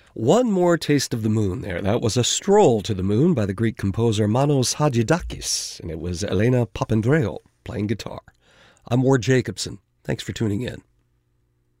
One more taste of the moon there. That was A Stroll to the Moon by the Greek composer Manos Hadjidakis, and it was Elena Papandreou playing guitar. I'm Ward Jacobson. Thanks for tuning in.